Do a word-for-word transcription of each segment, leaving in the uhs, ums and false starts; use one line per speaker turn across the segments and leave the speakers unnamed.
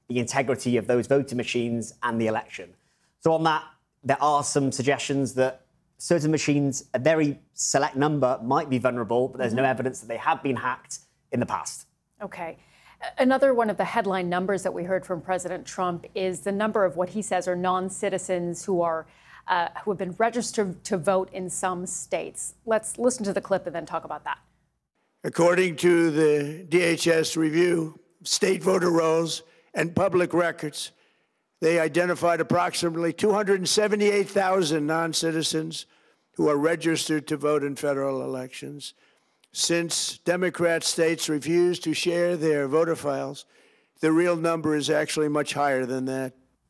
the integrity of those voting machines and the election. So on that, there are some suggestions that certain machines, a very select number, might be vulnerable, but there's mm-hmm. no evidence that they have been hacked in the past.
Okay. Another one of the headline numbers that we heard from President Trump is the number of what he says are non-citizens who are uh, who have been registered to vote in some states. Let's listen to the clip and then talk about that.
According to the D H S review, state voter rolls and public records, they identified approximately two hundred seventy-eight thousand non-citizens who are registered to vote in federal elections. Since Democrat states refuse to share their voter files, the real number is actually much higher than that.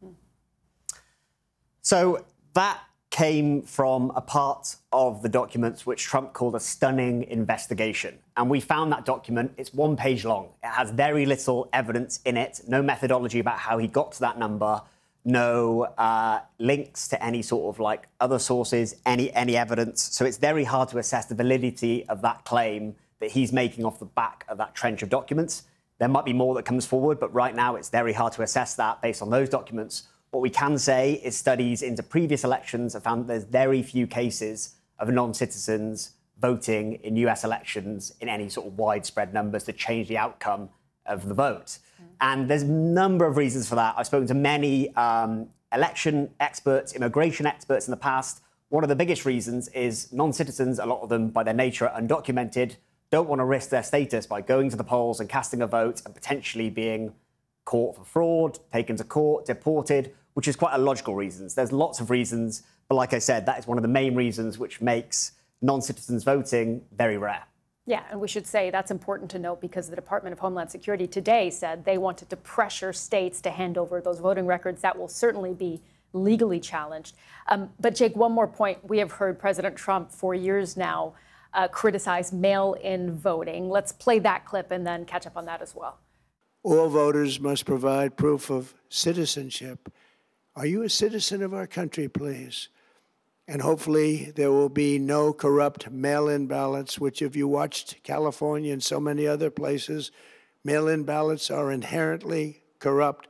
So that came from a part of the documents which Trump called a stunning investigation. And we found that document. It's one page long. It has very little evidence in it, no methodology about how he got to that number, no uh, links to any sort of like other sources, any any evidence. So it's very hard to assess the validity of that claim that he's making off the back of that trench of documents. There might be more that comes forward, but right now it's very hard to assess that based on those documents. What we can say is studies into previous elections have found that there's very few cases of non-citizens voting in U S elections in any sort of widespread numbers to change the outcome of the vote. And there's a number of reasons for that. I've spoken to many um, election experts, immigration experts in the past. One of the biggest reasons is non-citizens, a lot of them by their nature are undocumented, don't want to risk their status by going to the polls and casting a vote and potentially being caught for fraud, taken to court, deported, which is quite a logical reason. There's lots of reasons, but like I said, that is one of the main reasons which makes non-citizens voting very rare.
Yeah, and we should say that's important to note because the Department of Homeland Security today said they wanted to pressure states to hand over those voting records. That will certainly be legally challenged. Um, but Jake, one more point. We have heard President Trump for years now uh, criticize mail-in voting. Let's play that clip and then catch up on that as well.
All voters must provide proof of citizenship. Are you a citizen of our country, please? And hopefully there will be no corrupt mail-in ballots, which if you watched California and so many other places, mail-in ballots are inherently corrupt.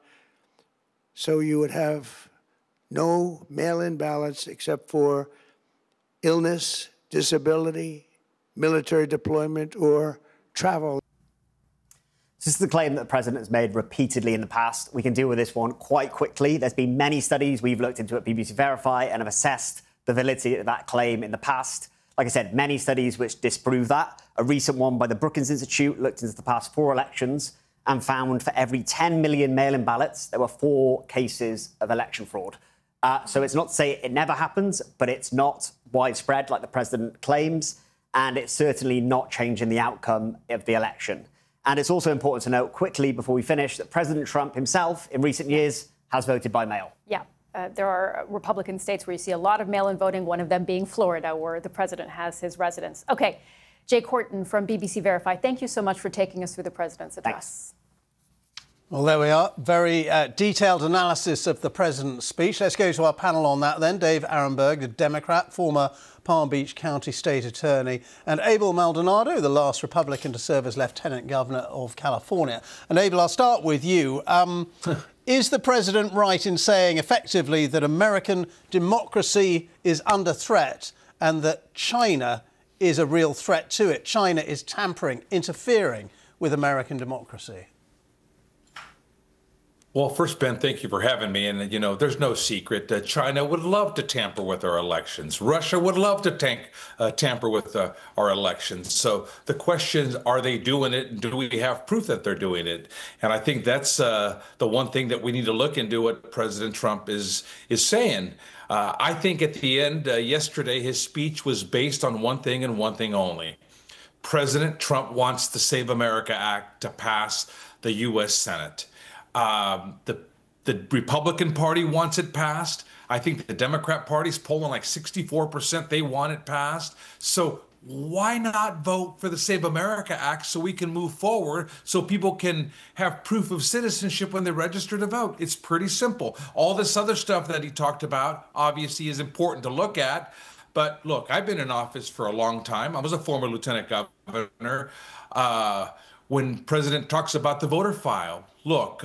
So you would have no mail-in ballots except for illness, disability, military deployment, or travel.
This is the claim that the president has made repeatedly in the past. We can deal with this one quite quickly. There's been many studies we've looked into at B B C Verify and have assessed the validity of that claim in the past. Like I said, many studies which disprove that. A recent one by the Brookings Institute looked into the past four elections and found for every ten million mail-in ballots, there were four cases of election fraud. Uh, so it's not to say it never happens, but it's not widespread like the president claims, and it's certainly not changing the outcome of the election. And it's also important to note quickly before we finish that President Trump himself in recent years has voted by mail.
Yeah. Uh, there are Republican states where you see a lot of mail-in voting, one of them being Florida, where the president has his residence. OK, Jake Horton from B B C Verify, thank you so much for taking us through the president's address.
Thanks.
Well, there we are. Very uh, detailed analysis of the president's speech. Let's go to our panel on that then. Dave Arenberg, the Democrat, former Palm Beach County State Attorney, and Abel Maldonado, the last Republican to serve as Lieutenant Governor of California. And Abel, I'll start with you. Um, Is the president right in saying effectively that American democracy is under threat and that China is a real threat to it? China is tampering, interfering with American democracy.
Well, first, Ben, thank you for having me. And, you know, there's no secret that China would love to tamper with our elections. Russia would love to tank, uh, tamper with uh, our elections. So the question is, are they doing it? And do we have proof that they're doing it? And I think that's uh, the one thing that we need to look into what President Trump is, is saying. Uh, I think at the end, uh, yesterday, his speech was based on one thing and one thing only. President Trump wants the Save America Act to pass the U S Senate. Um, the the Republican Party wants it passed. I think the Democrat Party's polling like sixty-four percent. They want it passed. So why not vote for the Save America Act so we can move forward so people can have proof of citizenship when they register to vote? It's pretty simple. All this other stuff that he talked about obviously is important to look at. But look, I've been in office for a long time. I was a former lieutenant governor. Uh, when President talks about the voter file, look,